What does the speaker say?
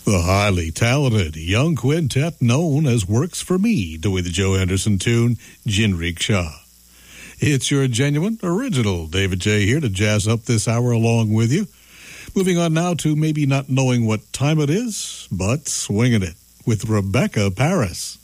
The highly talented young quintet known as Works For Me, doing the Joe Henderson tune, Jin Rickshaw. It's your genuine, original David J. here to jazz up this hour along with you. Moving on now to maybe not knowing what time it is, but swinging it with Rebecca Paris.